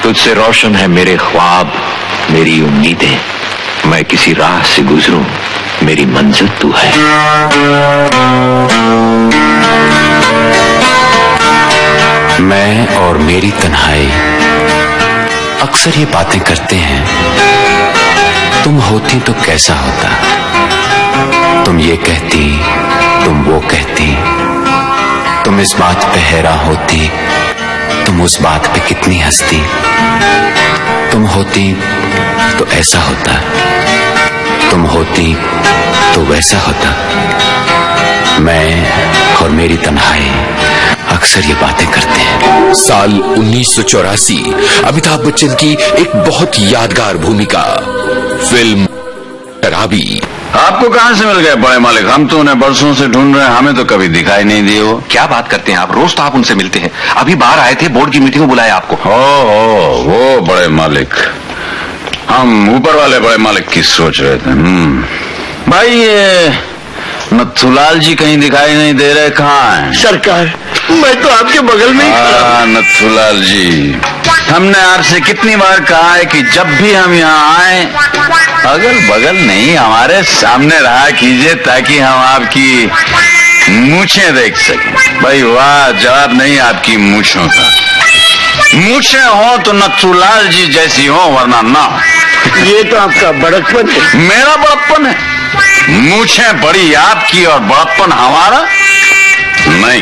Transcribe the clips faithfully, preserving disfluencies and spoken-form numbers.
तुझसे रोशन है मेरे ख्वाब, मेरी उम्मीदें। मैं किसी राह से गुजरूं, मेरी मंजिल तू है। मैं और मेरी तन्हाई अक्सर ये बातें करते हैं, तुम होती तो कैसा होता। तुम ये कहती, तुम वो कहती, तुम इस बात पे हैरान होती, तुम उस बात पे कितनी हंसती। तुम होती तो ऐसा होता, तुम होती तो वैसा होता। मैं और मेरी तन्हाई अक्सर ये बातें करते हैं। साल उन्नीस सौ चौरासी अमिताभ बच्चन की एक बहुत यादगार भूमिका, फिल्म शराबी। आपको कहां से मिल गए बड़े मालिक? हम तो उन्हें बरसों से ढूंढ रहे हैं, हमें तो कभी दिखाई नहीं दिए वो। क्या बात करते हैं आप, रोज तो आप उनसे मिलते हैं। अभी बाहर आए थे, बोर्ड की मीटिंग में बुलाया आपको। हो हो वो बड़े मालिक, हम ऊपर वाले बड़े मालिक की सोच रहे थे। हम्म भाई, ये नथुलाल जी कहीं दिखाई नहीं दे रहे, कहाँ हैं? सरकार, मैं तो आपके बगल में ही खड़ा। नथुलाल जी, हमने आपसे कितनी बार कहा है कि जब भी हम यहाँ आए, अगल बगल नहीं, हमारे सामने रहा कीजिए ताकि हम आपकी मूछें देख सकें। भाई वाह, जवाब नहीं आपकी मूछों का। मूछें हो तो नथुलाल जी जैसी हो, वरना ना। ये तो आपका बड़कपन है। मेरा बड़प्पन है? मूछें बड़ी आपकी और बड़प्पन हमारा नहीं।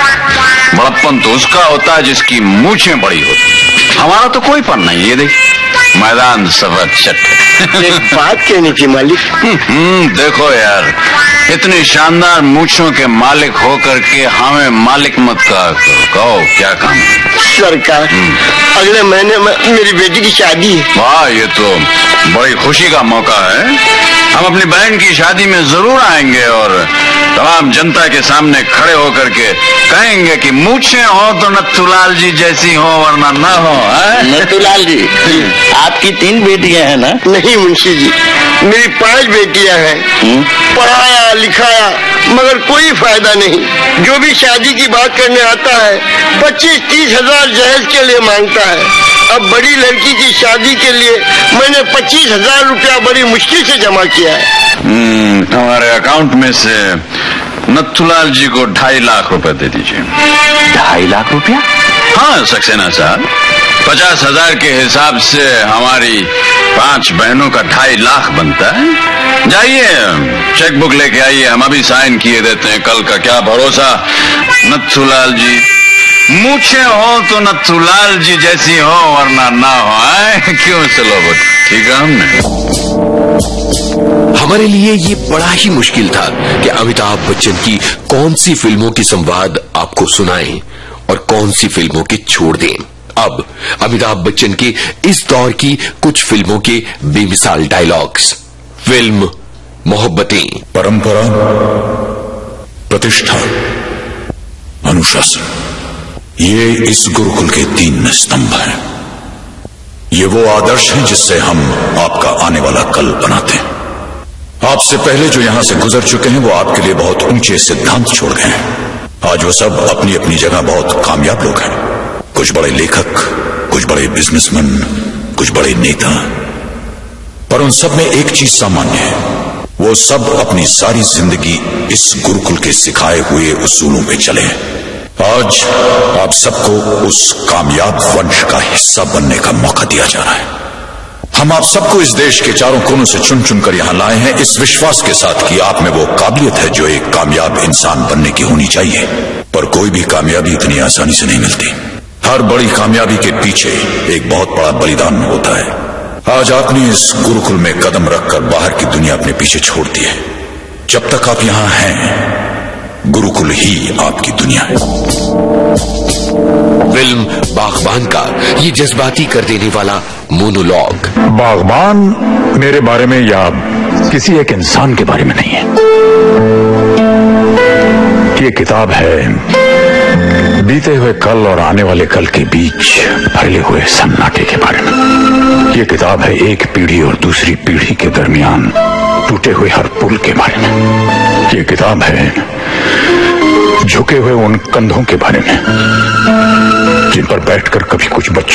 बड़प्पन तो उसका होता है जिसकी मूछें बड़ी होती, हमारा तो कोई पन नहीं। ये देख, मैदान सफेद चट। एक बात कहनी थी मालिक। हम्म देखो यार, इतनी शानदार मूछों के मालिक होकर के हमें मालिक मत कहा करो। कहो क्या काम है? सरकार, अगले महीने में मेरी बेटी की शादी है। वाह, ये तो बड़ी खुशी का मौका है। हम अपनी बहन की शादी में जरूर आएंगे और तमाम जनता के सामने खड़े होकर के कहेंगे कि मूछें हो तो नथुलाल जी जैसी हो, वरना ना हो। नथुलाल जी, आपकी तीन बेटियां हैं ना? नहीं मुंशी जी, मेरी पांच बेटियां हैं। पढ़ाया लिखाया मगर कोई फायदा नहीं। जो भी शादी की बात करने आता है, पच्चीस तीस हजार जहेज के लिए मांगता है। अब बड़ी लड़की की शादी के लिए मैंने पच्चीस हजार रुपया बड़ी मुश्किल से जमा किया है। हमारे अकाउंट में से नथुलाल जी को ढाई लाख रुपए दे दीजिए। ढाई लाख रुपया? हाँ सक्सेना साहब, पचास हजार के हिसाब से हमारी पांच बहनों का ढाई लाख बनता है। जाइए चेक बुक लेके आइए, हम अभी साइन किए देते हैं। कल का क्या भरोसा। नथुलाल जी, मूछें हो तो नथुलाल जी जैसी हो, वरना ना हो। आए क्यों? चलो ठीक है। हमने हमारे लिए ये बड़ा ही मुश्किल था कि अमिताभ बच्चन की कौन सी फिल्मों की संवाद आपको सुनाएं और कौन सी फिल्मों के छोड़ दें। अब अमिताभ बच्चन के इस दौर की कुछ फिल्मों के बेमिसाल डायलॉग्स। फिल्म मोहब्बतें। परंपरा, प्रतिष्ठा, अनुशासन, ये इस गुरुकुल के तीन स्तंभ हैं। ये वो आदर्श हैं जिससे हम आपका आने वाला कल बनाते हैं। आपसे पहले जो यहां से गुजर चुके हैं वो आपके लिए बहुत ऊंचे सिद्धांत छोड़ गए हैं। आज वो सब अपनी अपनी जगह बहुत कामयाब लोग हैं। कुछ बड़े लेखक, कुछ बड़े बिजनेसमैन, कुछ बड़े नेता, पर उन सब में एक चीज सामान्य है, वो सब अपनी सारी जिंदगी इस गुरुकुल के सिखाए हुए उसूलों पे चले हैं। आज आप सबको उस कामयाब वंश का हिस्सा बनने का मौका दिया जा रहा है। हम आप सबको इस देश के चारों कोनों से चुन चुनकर यहां लाए हैं, इस विश्वास के साथ कि आप में वो काबिलियत है जो एक कामयाब इंसान बनने की होनी चाहिए। पर कोई भी कामयाबी इतनी आसानी से नहीं मिलती। हर बड़ी कामयाबी के पीछे एक बहुत बड़ा बलिदान होता है। आज आपने इस गुरुकुल में कदम रखकर बाहर की दुनिया अपने पीछे छोड़ दी है। जब तक आप यहां हैं, गुरुकुल ही आपकी दुनिया है। फिल्म बागबान का ये जज्बाती कर देने वाला मोनोलॉग। बागबान मेरे बारे में या किसी एक इंसान के बारे में नहीं है। ये किताब है बीते हुए कल और आने वाले कल के बीच फैले हुए सन्नाटे के बारे में। ये किताब है एक पीढ़ी और दूसरी पीढ़ी के दरमियान टूटे हुए हर पुल के बारे में। ये किताब है झुके हुए उन कंधों के बारे में जिन पर बैठकर कभी कुछ बच्चे